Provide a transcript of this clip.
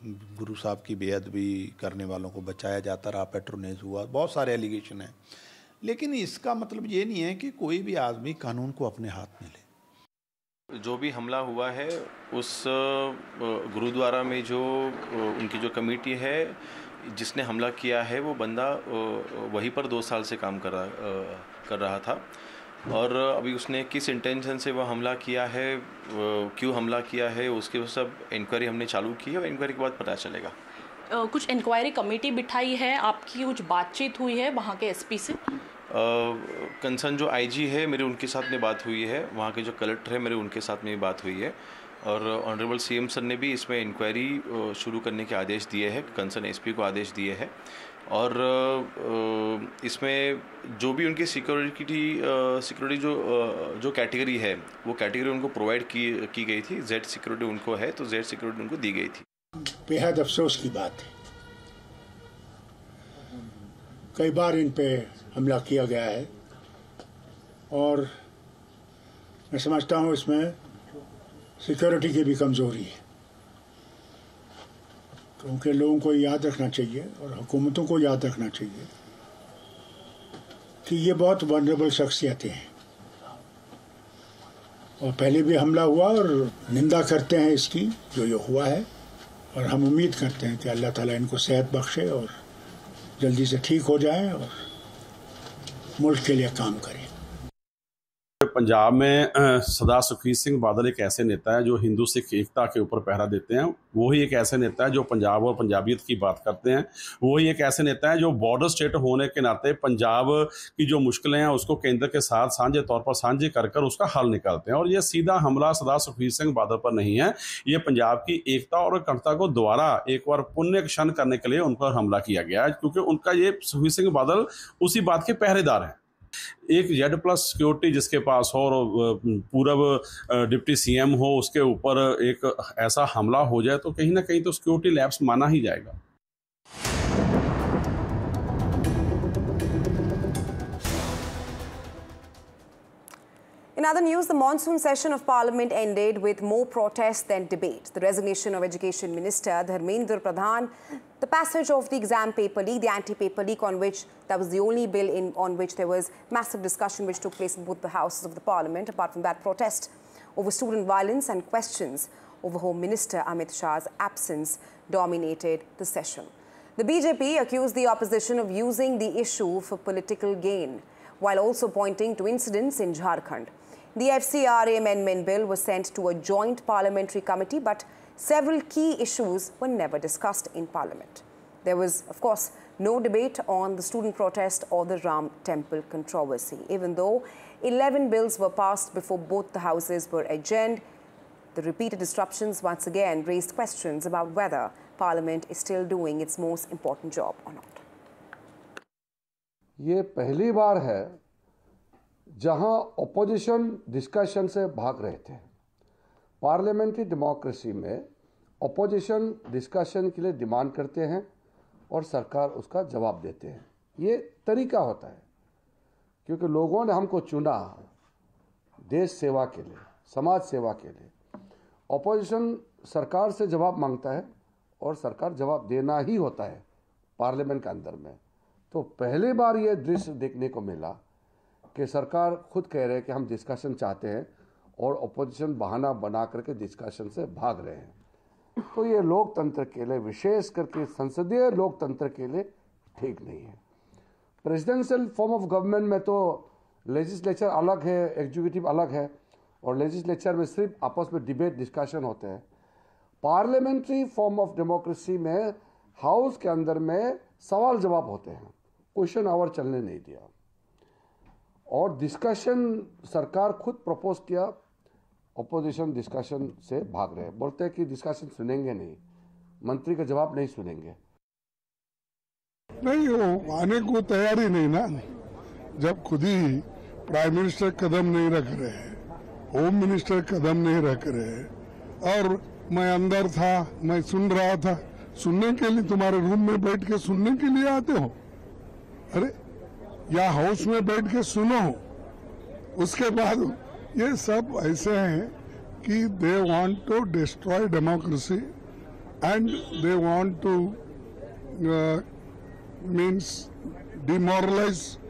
गुरु साहब की बेअदबी करने वालों को बचाया जाता रहा, पेट्रोनेज हुआ, बहुत सारे एलिगेशन हैं। लेकिन इसका मतलब ये नहीं है कि कोई भी आदमी कानून को अपने हाथ में ले। जो भी हमला हुआ है उस गुरुद्वारा में जो उनकी जो कमेटी है जिसने हमला किया है वो बंदा वहीं पर 2 साल से काम कर रहा था, और अभी उसने किस इंटेंशन से वह हमला किया है, क्यों हमला किया है, उसके सब इंक्वायरी हमने चालू की है और इंक्वायरी के बाद पता चलेगा। कुछ इंक्वायरी कमेटी बिठाई है, आपकी कुछ बातचीत हुई है वहाँ के एसपी से? कंसर्न जो आईजी है मेरे उनके साथ में बात हुई है, वहाँ के जो कलेक्टर है मेरे उनके साथ में भी बात हुई है, और ऑनरेबल सीएम सर ने भी इसमें इंक्वायरी शुरू करने के आदेश दिए हैं, कंसर्न एसपी को आदेश दिए हैं, और इसमें जो भी उनकी सिक्योरिटी जो कैटेगरी है वो कैटेगरी उनको प्रोवाइड की गई थी। जेड सिक्योरिटी उनको है तो जेड सिक्योरिटी उनको दी गई थी। बेहद अफसोस की बात है, कई बार इन पे हमला किया गया है और मैं समझता हूँ इसमें सिक्योरिटी की भी कमज़ोरी है, क्योंकि लोगों को याद रखना चाहिए और हुकूमतों को याद रखना चाहिए कि ये बहुत वनरेबल शख्सियतें हैं, और पहले भी हमला हुआ और निंदा करते हैं इसकी जो ये हुआ है, और हम उम्मीद करते हैं कि अल्लाह ताला इनको सेहत बख्शे और जल्दी से ठीक हो जाए और मुल्क के लिए काम करें। पंजाब में सरदार सुखबीर सिंह बादल एक ऐसे नेता है जो हिंदू सिख एकता के ऊपर पहरा देते हैं। वो ही एक ऐसे नेता है जो पंजाब और पंजाबियत की बात करते हैं। वो ही एक ऐसे नेता है जो बॉर्डर स्टेट होने के नाते पंजाब की जो मुश्किलें हैं उसको केंद्र के साथ साझे तौर पर साझे कर उसका हल निकालते हैं। और ये सीधा हमला सरदार सुखबीर सिंह बादल पर नहीं है, ये पंजाब की एकता और अखंडता को दोबारा एक बार पुण्य क्षण करने के लिए उन पर हमला किया गया है, क्योंकि उनका ये सुखबीर सिंह बादल उसी बात के पहरेदार हैं। एक Z+ सिक्योरिटी जिसके पास हो और पूर्व डिप्टी सीएम हो, उसके ऊपर एक ऐसा हमला हो जाए तो कहीं ना कहीं तो सिक्योरिटी लैप्स माना ही जाएगा। In other news, the monsoon session of Parliament ended with more protests than debate. The resignation of Education Minister Dharmendra Pradhan, the passage of the exam paper leak, the anti-paper leak on which that was the only bill on which there was massive discussion which took place in both the houses of the Parliament. Apart from that, protest over student violence and questions over Home Minister Amit Shah's absence dominated the session. The BJP accused the opposition of using the issue for political gain, while also pointing to incidents in Jharkhand. The FCRA amendment bill was sent to a joint parliamentary committee, but several key issues were never discussed in Parliament. There was, of course, no debate on the student protest or the Ram Temple controversy. Even though 11 bills were passed before both the houses were adjourned, the repeated disruptions once again raised questions about whether Parliament is still doing its most important job or not. ये पहली बार है जहां opposition discussion से भाग रहे थे। Parliamentary democracy में opposition discussion के लिए डिमांड करते हैं और सरकार उसका जवाब देते हैं। ये तरीका होता है क्योंकि लोगों ने हमको चुना देश सेवा के लिए, समाज सेवा के लिए। ऑपोजिशन सरकार से जवाब मांगता है और सरकार जवाब देना ही होता है पार्लियामेंट के अंदर में। तो पहली बार ये दृश्य देखने को मिला कि सरकार खुद कह रहे हैं कि हम डिस्कशन चाहते हैं और ऑपोजिशन बहाना बना करके डिस्कशन से भाग रहे हैं। तो ये लोकतंत्र के लिए, विशेष करके संसदीय लोकतंत्र के लिए ठीक नहीं है। प्रेसिडेंशियल फॉर्म ऑफ गवर्नमेंट में तो लेजिस्लेचर अलग है, एग्जीक्यूटिव अलग है, और लेजिस्लेचर में सिर्फ आपस में डिबेट डिस्कशन होते हैं। पार्लियामेंट्री फॉर्म ऑफ डेमोक्रेसी में हाउस के अंदर में सवाल जवाब होते हैं, क्वेश्चन आवर चलने नहीं दिया, और डिस्कशन सरकार खुद प्रपोज किया, ऑपोजिशन डिस्कशन से भाग रहे हैं। बोलते हैं कि डिस्कशन सुनेंगे नहीं, मंत्री का जवाब नहीं सुनेंगे। नहीं, वो आने को तैयारी नहीं ना, जब खुद ही प्राइम मिनिस्टर कदम नहीं रख रहे हैं, होम मिनिस्टर कदम नहीं रख रहे हैं, और मैं अंदर था, मैं सुन रहा था। सुनने के लिए तुम्हारे रूम में बैठ के सुनने के लिए आते हो? अरे या हाउस में बैठ के सुनो। उसके बाद ये सब ऐसे हैं कि they want to destroy democracy and they want to means demoralize